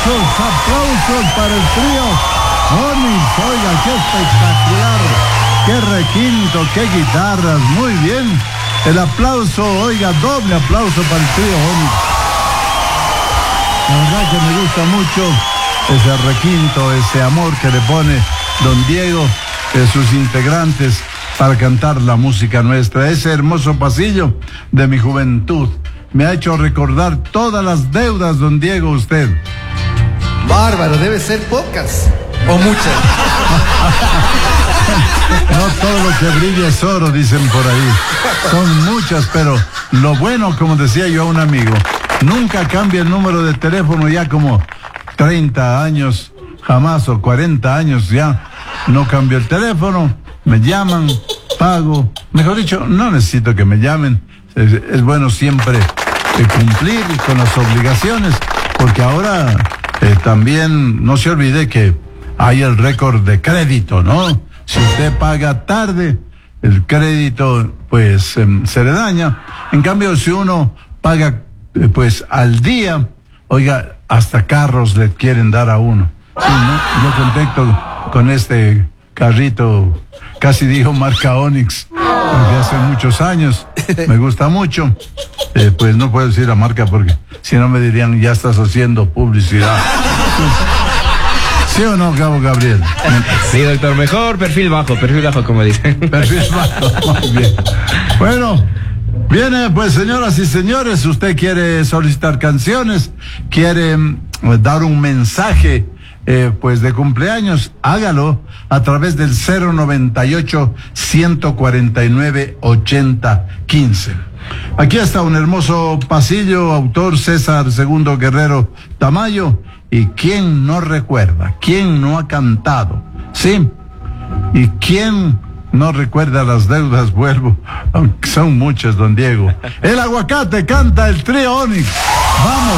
aplausos para el trío Onix. Oiga, qué espectacular, qué requinto, qué guitarras, muy bien. El aplauso, oiga, doble aplauso para el trío Onix. La verdad que me gusta mucho ese requinto, ese amor que le pone don Diego, sus integrantes, para cantar la música nuestra. Ese hermoso pasillo de mi juventud me ha hecho recordar todas las deudas, don Diego, usted. Bárbaro, debe ser pocas o muchas. No todo lo que brilla es oro, dicen por ahí. Son muchas, pero lo bueno, como decía yo a un amigo, nunca cambia el número de teléfono. Ya como 30 años, jamás, o 40 años ya, no cambio el teléfono. Me llaman, pago. Mejor dicho, no necesito que me llamen. Es bueno siempre cumplir con las obligaciones, porque ahora también no se olvide que hay el récord de crédito, ¿no? Si usted paga tarde, el crédito pues se le daña. En cambio, si uno paga pues al día, oiga, hasta carros le quieren dar a uno. Sí, ¿no? Yo contacto con este carrito, casi dijo marca Onix, porque hace muchos años, me gusta mucho. Pues no puedo decir la marca porque si no me dirían, ya estás haciendo publicidad. ¿Sí o no, Gabo Gabriel? Sí, doctor, mejor perfil bajo, como dicen. Perfil bajo, muy bien. Bueno, viene pues, señoras y señores, usted quiere solicitar canciones, quiere dar un mensaje pues de cumpleaños, hágalo a través del 098-149-8015. Aquí está un hermoso pasillo, autor César II Guerrero Tamayo. ¿Y quién no recuerda? ¿Quién no ha cantado? ¿Sí? ¿Y quién no recuerda las deudas? Vuelvo, aunque son muchas, don Diego. El aguacate canta el trío Onix. Vamos.